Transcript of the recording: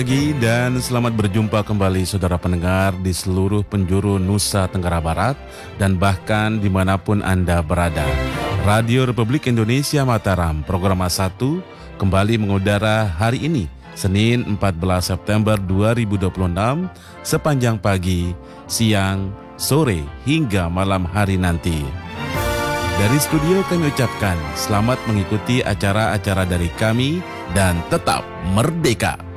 Pagi dan selamat berjumpa kembali saudara pendengar di seluruh penjuru Nusa Tenggara Barat dan bahkan dimanapun Anda berada. Radio Republik Indonesia Mataram, program A1 kembali mengudara hari ini, Senin 14 September 2026, sepanjang pagi, siang, sore hingga malam hari nanti. Dari studio kami ucapkan selamat mengikuti acara-acara dari kami dan tetap merdeka.